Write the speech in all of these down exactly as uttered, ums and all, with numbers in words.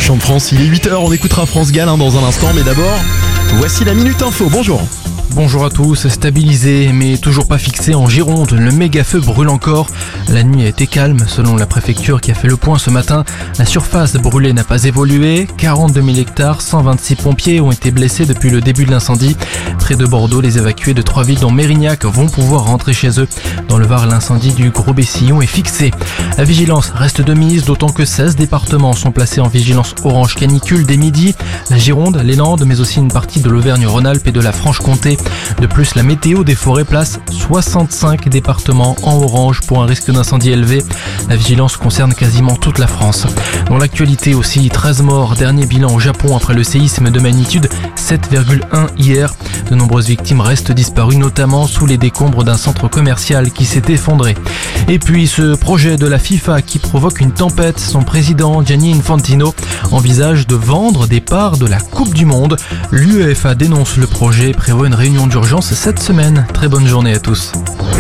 Champ de France, il est huit heures, on écoutera France Gall hein, dans un instant, mais d'abord, voici la Minute Info, bonjour. Bonjour à tous, stabilisé mais toujours pas fixé en Gironde, le méga feu brûle encore. La nuit a été calme selon la préfecture qui a fait le point ce matin. La surface brûlée n'a pas évolué, quarante-deux mille hectares, cent vingt-six pompiers ont été blessés depuis le début de l'incendie. Près de Bordeaux, les évacués de trois villes dont Mérignac vont pouvoir rentrer chez eux. Dans le Var, l'incendie du Gros Bessillon est fixé. La vigilance reste de mise, d'autant que seize départements sont placés en vigilance orange canicule dès midi. La Gironde, les Landes, mais aussi une partie de l'Auvergne-Rhône-Alpes et de la Franche-Comté. De plus, la météo des forêts place soixante-cinq départements en orange pour un risque d'incendie élevé. La vigilance concerne quasiment toute la France. Dans l'actualité aussi, treize morts, dernier bilan au Japon après le séisme de magnitude sept virgule un hier. De nombreuses victimes restent disparues, notamment sous les décombres d'un centre commercial qui s'est effondré. Et puis ce projet de la FIFA qui provoque une tempête, son président Gianni Infantino envisage de vendre des parts de la Coupe du Monde. L'UEFA dénonce le projet et prévoit une réunion d'urgence cette semaine. Très bonne journée à tous.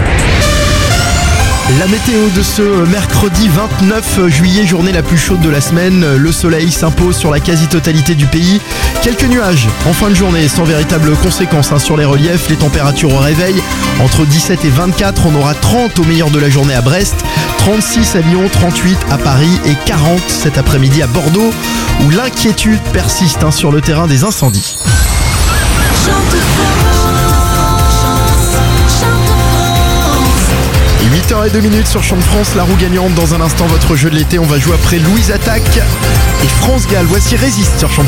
La météo de ce mercredi vingt-neuf juillet, journée la plus chaude de la semaine. Le soleil s'impose sur la quasi-totalité du pays. Quelques nuages en fin de journée sans véritable conséquence hein, sur les reliefs. Les températures au réveil entre dix-sept et vingt-quatre. On aura trente au meilleur de la journée à Brest, trente-six à Lyon, trente-huit à Paris et quarante cet après-midi à Bordeaux où l'inquiétude persiste hein, sur le terrain des incendies. huit heures zéro deux sur Champ de France, la roue gagnante. Dans un instant, votre jeu de l'été, on va jouer après Louise Attaque et France Gall. Voici Résiste sur Champ de France.